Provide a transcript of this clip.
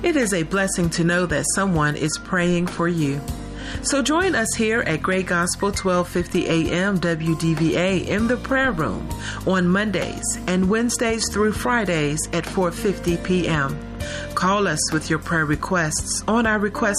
It is a blessing to know that someone is praying for you. So join us here at Great Gospel 1250 AM WDVA in the prayer room on Mondays and Wednesdays through Fridays at 4:50 p.m. Call us with your prayer requests on our request